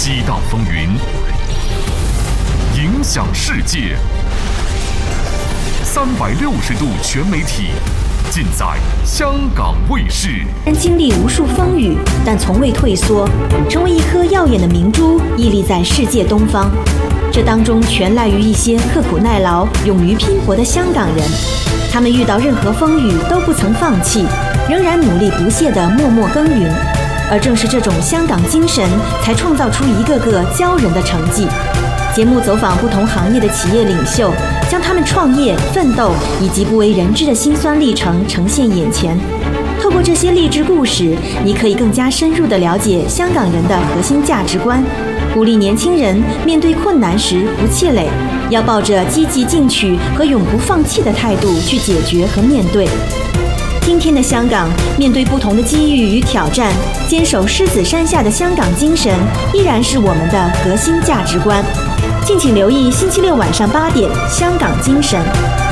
激荡风云，影响世界。360度全媒体，尽在香港卫视。 经历无数风雨，但从未退缩，成为一颗耀眼的明珠，屹立在世界东方。这当中全赖于一些刻苦耐劳、勇于拼搏的香港人。他们遇到任何风雨都不曾放弃，仍然努力不懈地默默耕耘。而正是这种香港精神，才创造出一个个骄人的成绩。节目走访不同行业的企业领袖，将他们创业、奋斗以及不为人知的辛酸历程呈现眼前。透过这些励志故事，你可以更加深入地了解香港人的核心价值观，鼓励年轻人面对困难时不气馁，要抱着积极进取和永不放弃的态度去解决和面对。今天的香港，面对不同的机遇与挑战，坚守狮子山下的香港精神，依然是我们的核心价值观。敬请留意星期六晚上8点，《香港精神》。